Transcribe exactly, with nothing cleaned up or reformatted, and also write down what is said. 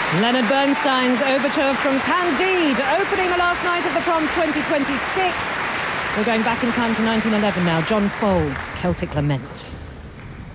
Leonard Bernstein's overture from Candide, opening the last night of the Proms twenty twenty-six. We're going back in time to nineteen eleven now. John Fowles, Celtic Lament.